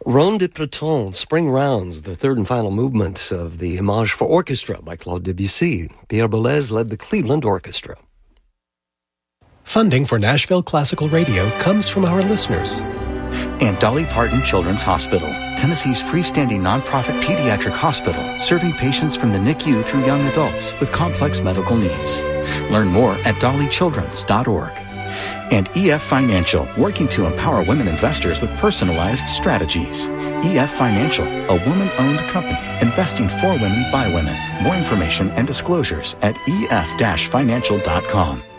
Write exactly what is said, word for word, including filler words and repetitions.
Ronde de Breton, Spring Rounds, the third and final movement of the Image for Orchestra by Claude Debussy. Pierre Boulez led the Cleveland Orchestra. Funding for Nashville Classical Radio comes from our listeners. And Dolly Parton Children's Hospital, Tennessee's freestanding nonprofit pediatric hospital, serving patients from the N I C U through young adults with complex medical needs. Learn more at dolly children's dot org. And E F Financial, working to empower women investors with personalized strategies. E F Financial, a woman-owned company investing for women by women. More information and disclosures at E F financial dot com.